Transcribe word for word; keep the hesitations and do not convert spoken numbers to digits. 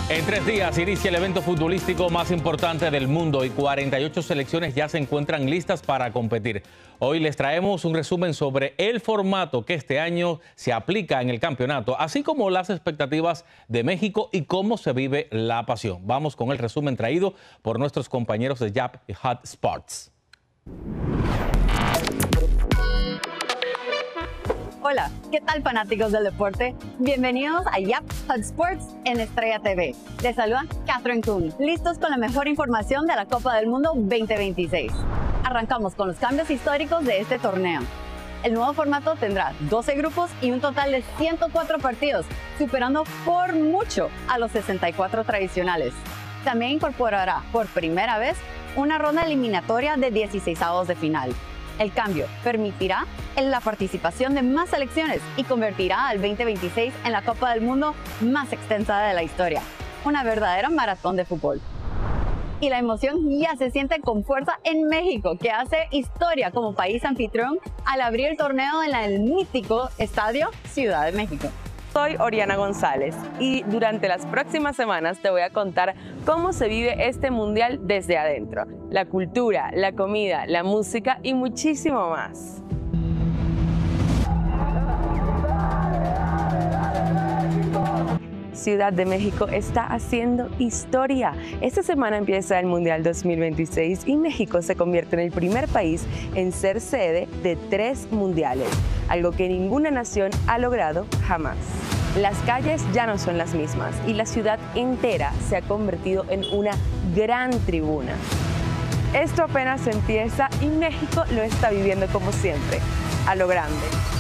En tres días inicia el evento futbolístico más importante del mundo y cuarenta y ocho selecciones ya se encuentran listas para competir. Hoy les traemos un resumen sobre el formato que este año se aplica en el campeonato, así como las expectativas de México y cómo se vive la pasión. Vamos con el resumen traído por nuestros compañeros de Yap y Hot Sports. Hola, ¿qué tal fanáticos del deporte? Bienvenidos a Yap Hot Sports en Estrella T V. Les saluda Catherine Kuhn, listos con la mejor información de la Copa del Mundo veinte veintiséis. Arrancamos con los cambios históricos de este torneo. El nuevo formato tendrá doce grupos y un total de ciento cuatro partidos, superando por mucho a los sesenta y cuatro tradicionales. También incorporará por primera vez una ronda eliminatoria de dieciseisavos de final. El cambio permitirá la participación de más selecciones y convertirá al veinte veintiséis en la Copa del Mundo más extensa de la historia. Una verdadera maratón de fútbol. Y la emoción ya se siente con fuerza en México, que hace historia como país anfitrión al abrir el torneo en el mítico Estadio Ciudad de México. Soy Oriana González y durante las próximas semanas te voy a contar cómo se vive este mundial desde adentro. La cultura, la comida, la música y muchísimo más. Ciudad de México está haciendo historia. Esta semana empieza el Mundial dos mil veintiséis y México se convierte en el primer país en ser sede de tres mundiales, algo que ninguna nación ha logrado jamás. Las calles ya no son las mismas y la ciudad entera se ha convertido en una gran tribuna. Esto apenas empieza y México lo está viviendo como siempre, a lo grande.